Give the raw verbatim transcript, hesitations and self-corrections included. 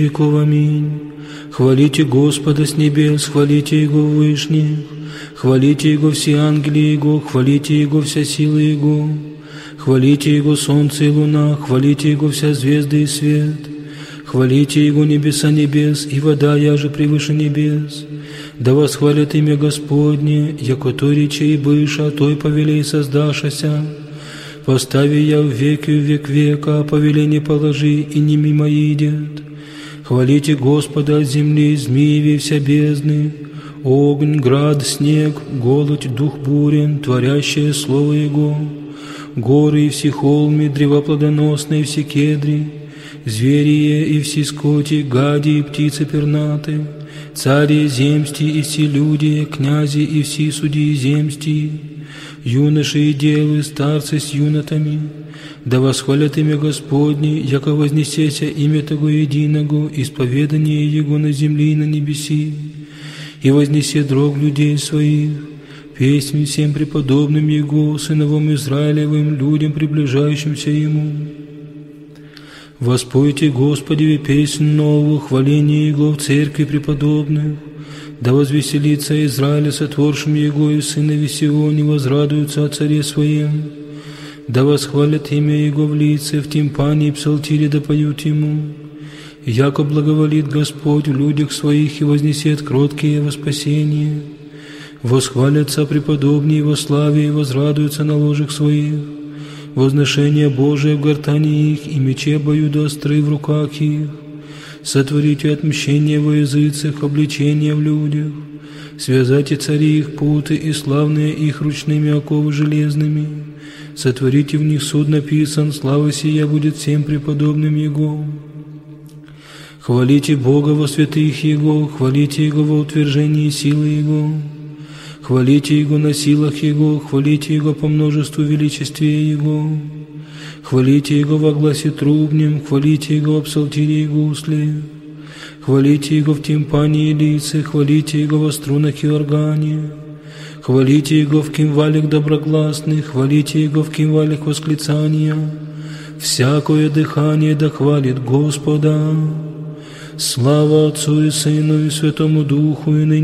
веков. Аминь. Хвалите Господа с небес, хвалите Его в вышних, хвалите Его все ангели Его, хвалите Его вся сила Его, хвалите Его солнце и луна, хвалите Его вся звезды и свет, хвалите Его небеса небес, и вода яже превыше небес. Да восхвалят имя Господне, яко то речи и быша, той повелей создашася. Постави я в веки в век века, а повеление положи, и не мимо идет. Хвалите Господа от земли, змеи вся бездны, огонь, град, снег, голодь, дух бурен, творящее слово Его, горы и все холмы, древа плодоносные, все кедри, звери и все скоти, гади и птицы пернаты, цари земсти и все люди, князи и все судьи земсти, юноши и девы, старцы с юнотами, да восхвалят имя Господне, яко вознесеся имя Того единого, исповедание Его на земле и на небеси, и вознесе дрог людей своих, песнь всем преподобным Его, сыновам Израилевым, людям, приближающимся Ему. Воспойте Господеве песнь новую, хваление Его в церкви преподобных, да возвеселится Израиль сотворшим Его, и сынови Сионе возрадуются о царе своем. Да восхвалят имя Его в лице, в тимпане и псалтире да поют Ему. Яко благоволит Господь в людях своих и вознесет кроткие во спасение. Восхвалятся преподобные во славе и возрадуются на ложах своих. Возношение Божие в гортани их, и мечи обоюдоостры в руках их. Сотворите отмщение во языцах, обличение в людях. Связайте цари их путы, и славные их ручными оковы железными. Сотворите в них суд написан, слава сия будет всем преподобным Его. Хвалите Бога во святых Его, хвалите Его во утверждении силы Его. Хвалите Его на силах Его, хвалите Его по множеству величестве Его. Хвалите Его во гласе трубнем, хвалите Его в псалтире и гусле. Хвалите Его в тимпане и лице, хвалите Его во струнах и органе. Хвалите Его в кимвалях доброгласных, хвалите Его в кимвалях восклицания. Всякое дыхание да хвалит Господа. Слава Отцу и Сыну и Святому Духу, и ныне